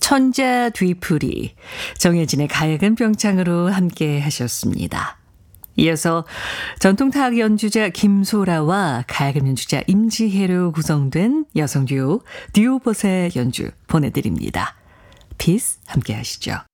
천자 뒤풀이, 정혜진의 가야금 병창으로 함께 하셨습니다. 이어서 전통타악 연주자 김소라와 가야금 연주자 임지혜로 구성된 여성 듀오 듀오봇의 연주 보내드립니다. 피스 함께 하시죠.